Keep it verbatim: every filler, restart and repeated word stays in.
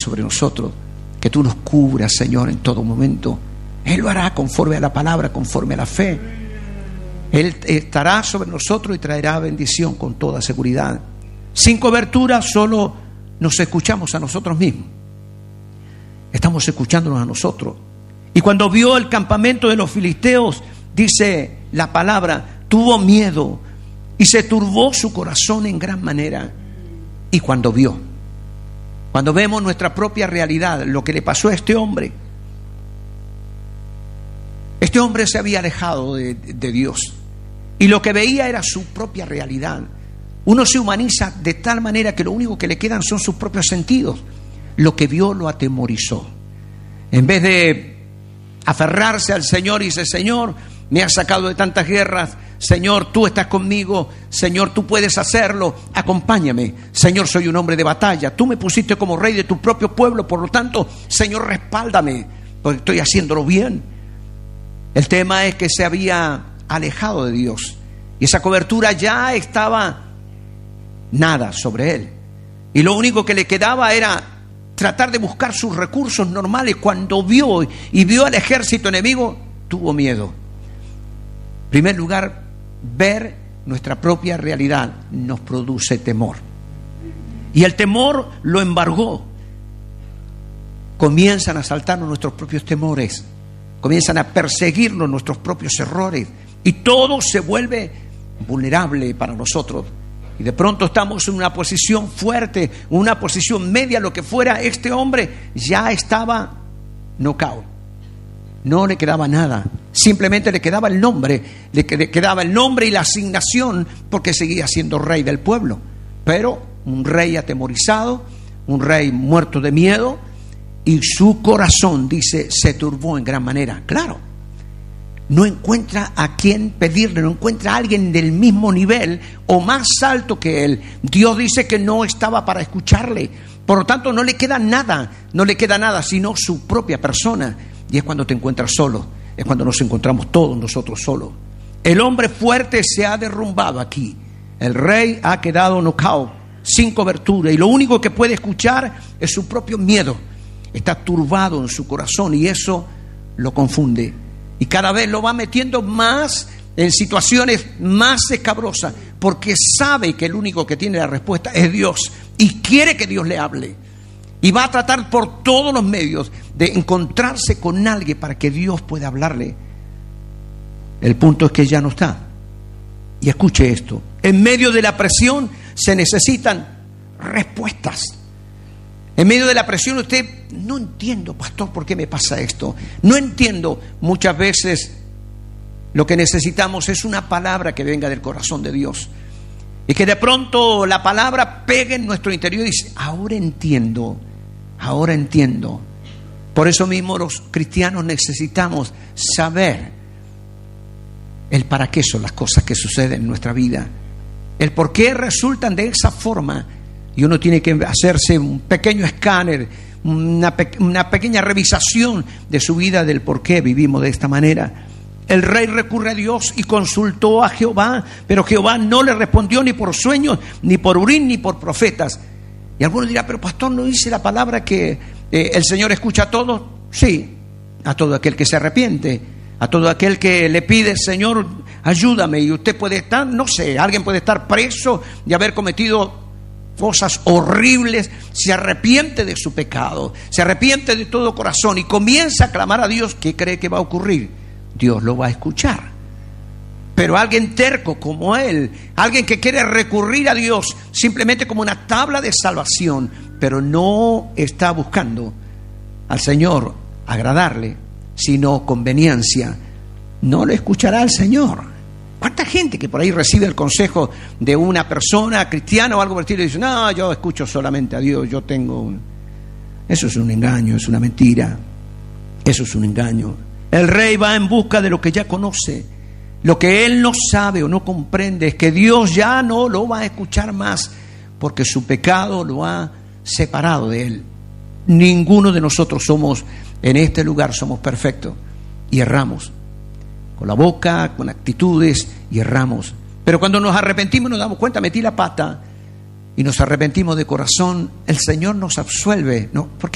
sobre nosotros, que tú nos cubras, Señor, en todo momento. Él lo hará conforme a la palabra, conforme a la fe. Él estará sobre nosotros y traerá bendición con toda seguridad. Sin cobertura solo nos escuchamos a nosotros mismos. Estamos escuchándonos a nosotros. Y cuando vio el campamento de los filisteos, dice la palabra, tuvo miedo y se turbó su corazón en gran manera. Y cuando vio, cuando vemos nuestra propia realidad, lo que le pasó a este hombre, este hombre se había alejado de, de Dios y lo que veía era su propia realidad. Uno se humaniza de tal manera que lo único que le quedan son sus propios sentidos. Lo que vio lo atemorizó. En vez de aferrarse al Señor y dice, Señor, me has sacado de tantas guerras, Señor, tú estás conmigo, Señor, tú puedes hacerlo, acompáñame, Señor, soy un hombre de batalla, tú me pusiste como rey de tu propio pueblo, por lo tanto, Señor, respáldame, porque estoy haciéndolo bien. El tema es que se había alejado de Dios y esa cobertura ya estaba nada sobre él, y lo único que le quedaba era tratar de buscar sus recursos normales. Cuando vio y vio al ejército enemigo, tuvo miedo. En primer lugar, ver nuestra propia realidad nos produce temor. Y el temor lo embargó. Comienzan a asaltarnos nuestros propios temores. Comienzan a perseguirnos nuestros propios errores. Y todo se vuelve vulnerable para nosotros. Y de pronto estamos en una posición fuerte, una posición media, lo que fuera. Este hombre ya estaba knockout. No le quedaba nada. Simplemente le quedaba el nombre. Le quedaba el nombre y la asignación porque seguía siendo rey del pueblo. Pero un rey atemorizado, un rey muerto de miedo, y su corazón, dice, se turbó en gran manera. Claro, no encuentra a quién pedirle, no encuentra a alguien del mismo nivel o más alto que él. Dios dice que no estaba para escucharle. Por lo tanto, no le queda nada, no le queda nada, sino su propia persona. Y es cuando te encuentras solo, es cuando nos encontramos todos nosotros solos. El hombre fuerte se ha derrumbado aquí. El rey ha quedado knockout, sin cobertura, y lo único que puede escuchar es su propio miedo. Está turbado en su corazón y eso lo confunde. Y cada vez lo va metiendo más en situaciones más escabrosas, porque sabe que el único que tiene la respuesta es Dios y quiere que Dios le hable. Y va a tratar por todos los medios de encontrarse con alguien para que Dios pueda hablarle. El punto es que ya no está. Y escuche esto: en medio de la presión se necesitan respuestas. En medio de la presión usted, no entiendo, pastor, ¿por qué me pasa esto? No entiendo. Muchas veces lo que necesitamos es una palabra que venga del corazón de Dios. Y que de pronto la palabra pegue en nuestro interior y dice, ahora entiendo, ahora entiendo. Por eso mismo los cristianos necesitamos saber el para qué son las cosas que suceden en nuestra vida. El por qué resultan de esa forma. Y uno tiene que hacerse un pequeño escáner, una, pe- una pequeña revisación de su vida, del por qué vivimos de esta manera. El rey recurre a Dios y consultó a Jehová, pero Jehová no le respondió ni por sueños, ni por Urim, ni por profetas. Y algunos dirán, pero pastor, ¿no dice la palabra que eh, el Señor escucha a todos? Sí, a todo aquel que se arrepiente, a todo aquel que le pide, Señor, ayúdame. Y usted puede estar, no sé, alguien puede estar preso de haber cometido cosas horribles, se arrepiente de su pecado, se arrepiente de todo corazón y comienza a clamar a Dios. ¿Qué cree que va a ocurrir? Dios lo va a escuchar. Pero alguien terco como él, alguien que quiere recurrir a Dios simplemente como una tabla de salvación, pero no está buscando al Señor agradarle, sino conveniencia, no le escuchará al Señor. ¿Cuánta gente que por ahí recibe el consejo de una persona cristiana o algo por el estilo y dice, no, yo escucho solamente a Dios, yo tengo un... Eso es un engaño, es una mentira. Eso es un engaño. El rey va en busca de lo que ya conoce. Lo que él no sabe o no comprende es que Dios ya no lo va a escuchar más, porque su pecado lo ha separado de él. Ninguno de nosotros somos, en este lugar, somos perfectos y erramos. Con la boca, con actitudes, y erramos. Pero cuando nos arrepentimos nos damos cuenta, metí la pata, y nos arrepentimos de corazón, el Señor nos absuelve. ¿No? ¿Por qué?